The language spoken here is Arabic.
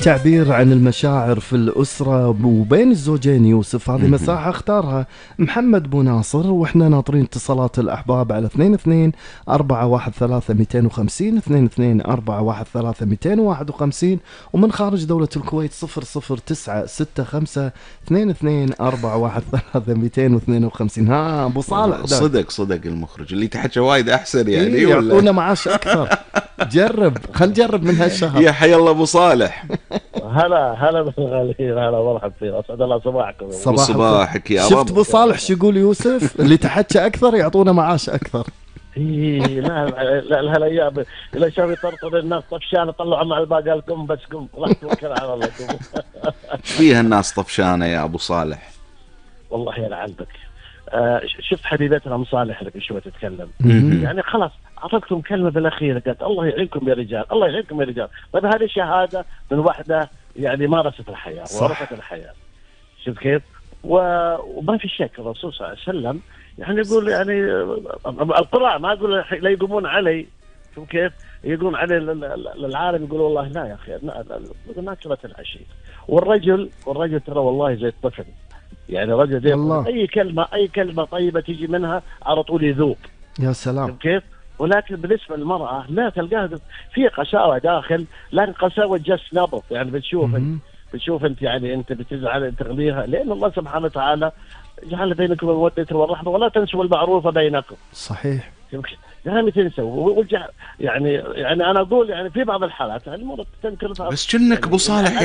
التعبير عن المشاعر في الأسرة وبين الزوجين يوسف، هذه مساحة اختارها محمد بو ناصر، واحنا ناطرين اتصالات الأحباب على 22 413 250 22 413 251 ومن خارج دولة الكويت 00965 22 413 252. ها أبو صالح صدق المخرج اللي تحكي وايد أحسن يعني إيه يعطونا معاش أكثر. جرب، خل نجرب من هالشهر. يا حي الله ابو صالح. هلا بالغاليين، هلا مرحبا فيك، اسعد الله صباحكم. صباحك يا رب. شفت ابو صالح شو يقول يوسف؟ اللي تحكى اكثر يعطونا معاش اكثر. اي لا هالايام اذا شاف يطرطر الناس طفشانه طلعوا مع الباقي، قال قم بس قم، راح توكل على الله قم. ايش فيها الناس طفشانه يا ابو صالح؟ والله يلعنك. شفت حبيبتنا ام صالح لك شوي تتكلم، يعني خلاص اعطيتكم كلمه بالاخير، قالت الله يعينكم يا رجال، الله يعينكم يا رجال. طيب هذه شهاده من واحده يعني مارست الحياه وعرفت الحياه، شفت كيف؟ وما في شك الرسول صلى الله عليه وسلم يعني يقول يعني القراء ما يقول لا يقومون علي، شوف كيف؟ يقولون علي للعالم، يقول والله لا يا اخي ما كبت العشي. والرجل ترى والله زي الطفل، يعني رجل زي اي كلمه طيبه تيجي منها على طول يذوب. يا سلام. شوف كيف؟ ولكن بالنسبه للمراه لا، تلقاها في قساوه داخل، لكن قساوه جس نبض، يعني بتشوف انت يعني انت بتزعل تغليها، لان الله سبحانه وتعالى جعل بينكم المودة والرحمة ولا تنسوا المعروف بينكم. صحيح. يعني تنسوا يعني انا اقول يعني في بعض الحالات يعني المرأة تنكر، بس كنك ابو صالح